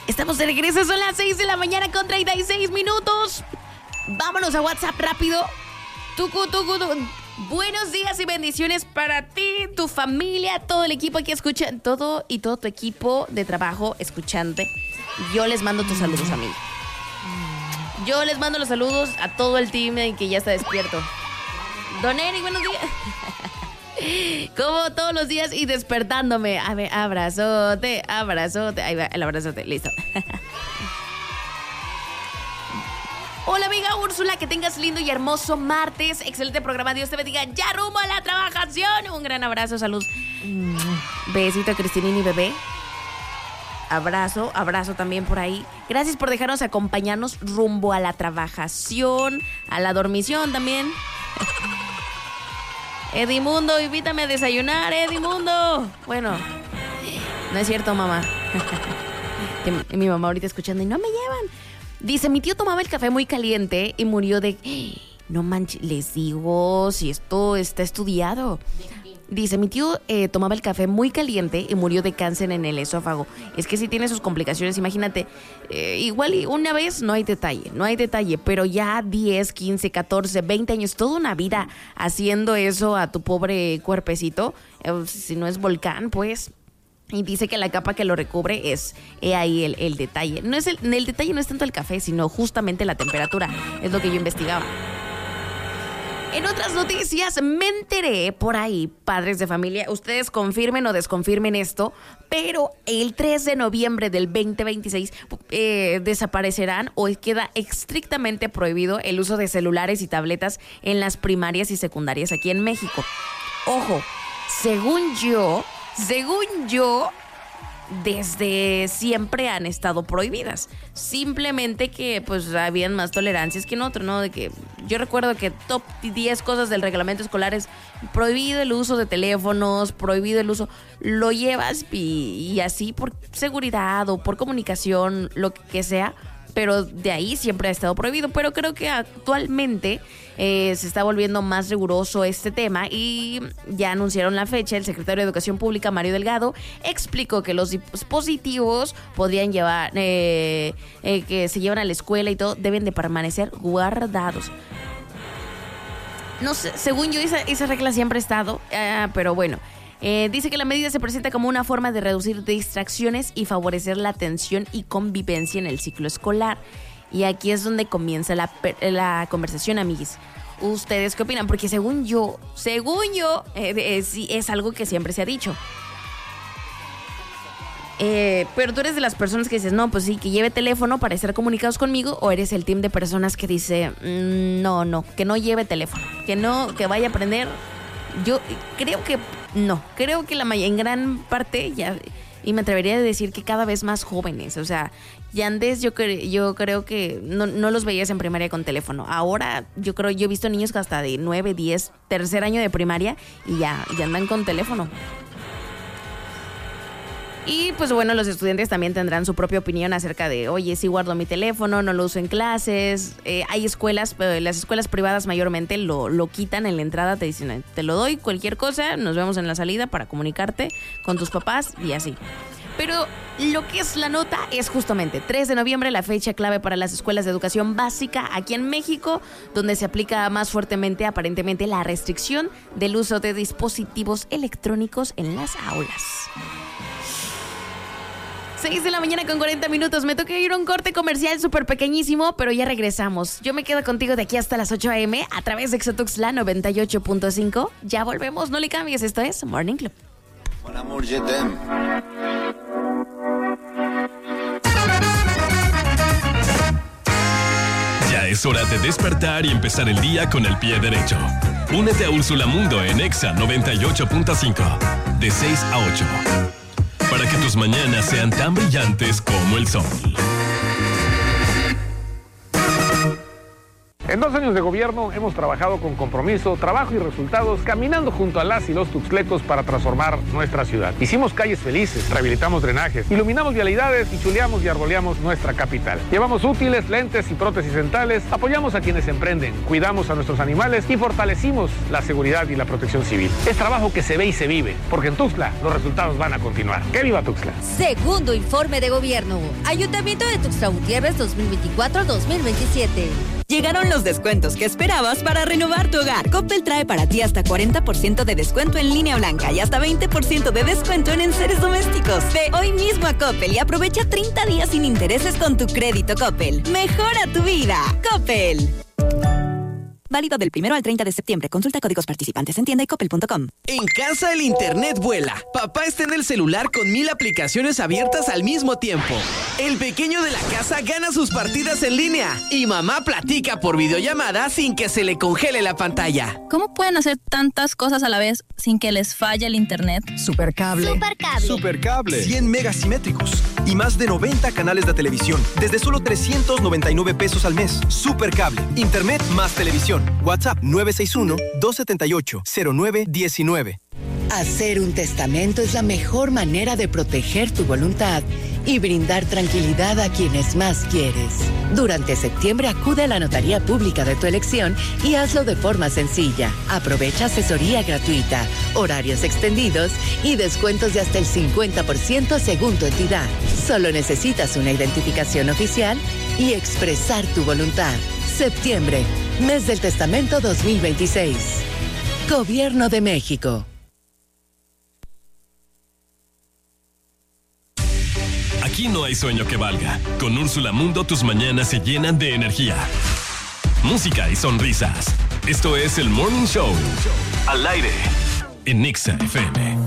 Estamos de regreso, son las 6 de la mañana con 36 minutos. Vámonos a WhatsApp rápido. Buenos días y bendiciones para ti, tu familia, todo el equipo aquí escuchan, todo tu equipo de trabajo escuchante. Yo les mando tus saludos, amigo. Yo les mando los saludos a todo el team que ya está despierto. Don Eric, buenos días. Como todos los días y despertándome. A ver, abrazote. Ahí va, el abrazote, listo. Hola amiga Úrsula, que tengas lindo y hermoso martes. Excelente programa, Dios te bendiga. Ya rumbo a la trabajación. Un gran abrazo, salud. Besito a Cristinini, bebé. Abrazo también por ahí. Gracias por dejarnos acompañarnos rumbo a la trabajación, a la dormición también. Edimundo, invítame a desayunar, Edimundo. Bueno, no es cierto, mamá. Mi mamá ahorita escuchando y no me llevan. Dice, mi tío tomaba el café muy caliente y murió de... No manches, les digo, si esto está estudiado. Dice, mi tío tomaba el café muy caliente y murió de cáncer en el esófago. Es que sí tiene sus complicaciones, imagínate. Igual y una vez no hay detalle, pero ya 10, 15, 14, 20 años, toda una vida haciendo eso a tu pobre cuerpecito. Si no es volcán, pues... Y dice que la capa que lo recubre es ahí el detalle. El detalle no es tanto el café, sino justamente la temperatura. Es lo que yo investigaba. En otras noticias, me enteré por ahí, padres de familia, ustedes confirmen o desconfirmen esto, pero el 3 de noviembre del 2026 desaparecerán o queda estrictamente prohibido el uso de celulares y tabletas en las primarias y secundarias aquí en México. Ojo, según yo, desde siempre han estado prohibidas. Simplemente que pues habían más tolerancias que en otro, ¿no? De que yo recuerdo que top 10 cosas del reglamento escolar es prohibido el uso de teléfonos, prohibido el uso, lo llevas y así por seguridad o por comunicación, lo que sea. Pero de ahí siempre ha estado prohibido. Pero creo que actualmente se está volviendo más riguroso este tema y ya anunciaron la fecha. El secretario de Educación Pública, Mario Delgado, explicó que los dispositivos podrían llevar, que se llevan a la escuela y todo, deben de permanecer guardados. No sé, según yo esa regla siempre ha estado, pero bueno. Dice que la medida se presenta como una forma de reducir distracciones y favorecer la atención y convivencia en el ciclo escolar. Y aquí es donde comienza la conversación, amiguis. ¿Ustedes qué opinan? Porque según yo, sí es algo que siempre se ha dicho. Pero tú eres de las personas que dices, no, pues sí, que lleve teléfono para estar comunicados conmigo, o eres el team de personas que dice, no, que no lleve teléfono, que vaya a aprender. Yo creo que no, creo que en gran parte ya, y me atrevería a decir que cada vez más jóvenes, o sea, ya antes yo creo que no los veías en primaria con teléfono. Ahora yo he visto niños que hasta de 9, 10, tercer año de primaria y ya andan con teléfono. Y pues bueno, los estudiantes también tendrán su propia opinión acerca de, oye, sí guardo mi teléfono, no lo uso en clases. Hay escuelas, las escuelas privadas mayormente lo quitan en la entrada, te dicen, te lo doy, cualquier cosa, nos vemos en la salida para comunicarte con tus papás y así. Pero lo que es la nota es justamente 3 de noviembre, la fecha clave para las escuelas de educación básica aquí en México, donde se aplica más fuertemente, aparentemente, la restricción del uso de dispositivos electrónicos en las aulas. 6 de la mañana con 40 minutos. Me toca ir a un corte comercial súper pequeñísimo, pero ya regresamos. Yo me quedo contigo de aquí hasta las 8 a.m. a través de Exotuxla 98.5. Ya volvemos, no le cambies. Esto es Morning Club. Mon amour, je t'aime. Ya es hora de despertar y empezar el día con el pie derecho. Únete a Úrsula Mundo en Exa 98.5, de 6 a 8. Para que tus mañanas sean tan brillantes como el sol. En 2 años de gobierno hemos trabajado con compromiso, trabajo y resultados, caminando junto a las y los tuxtlecos para transformar nuestra ciudad. Hicimos calles felices, rehabilitamos drenajes, iluminamos vialidades y chuleamos y arboleamos nuestra capital. Llevamos útiles, lentes y prótesis dentales, apoyamos a quienes emprenden, cuidamos a nuestros animales y fortalecimos la seguridad y la protección civil. Es trabajo que se ve y se vive, porque en Tuxtla los resultados van a continuar. ¡Que viva Tuxtla! Segundo informe de gobierno. Ayuntamiento de Tuxtla Gutiérrez 2024-2027. Llegaron los descuentos que esperabas para renovar tu hogar. Coppel trae para ti hasta 40% de descuento en línea blanca y hasta 20% de descuento en enseres domésticos. Ve hoy mismo a Coppel y aprovecha 30 días sin intereses con tu crédito Coppel. Mejora tu vida. Coppel. Válido del 1 al 30 de septiembre. Consulta códigos participantes en tienda y coppel.com. En casa el internet vuela. Papá está en el celular con 1000 aplicaciones abiertas al mismo tiempo. El pequeño de la casa gana sus partidas en línea. Y mamá platica por videollamada sin que se le congele la pantalla. ¿Cómo pueden hacer tantas cosas a la vez sin que les falle el internet? Supercable. Supercable. 100 megas simétricos y más de 90 canales de televisión desde solo 399 pesos al mes. Supercable. Internet más televisión. WhatsApp 961-278-0919. Hacer un testamento es la mejor manera de proteger tu voluntad y brindar tranquilidad a quienes más quieres. Durante septiembre acude a la notaría pública de tu elección y hazlo de forma sencilla. Aprovecha asesoría gratuita, horarios extendidos y descuentos de hasta el 50% según tu entidad. Solo necesitas una identificación oficial y expresar tu voluntad. Septiembre, mes del testamento 2026. Gobierno de México. Aquí no hay sueño que valga. Con Úrsula Mundo tus mañanas se llenan de energía, música y sonrisas. Esto es el Morning Show. Al aire en Exa FM.